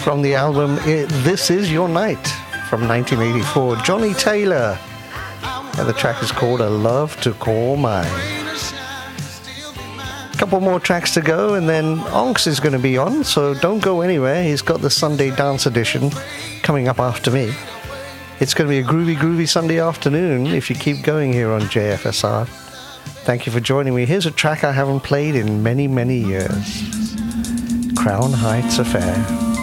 from the album This Is Your Night from 1984, Johnny Taylor. And the track is called A Love to Call Mine. A couple more tracks to go and then Onks is going to be on, so don't go anywhere. He's got the Sunday Dance Edition coming up after me. It's going to be a groovy Sunday afternoon if you keep going here on JFSR. Thank you for joining me. Here's a track I haven't played in many years. Crown Heights Affair.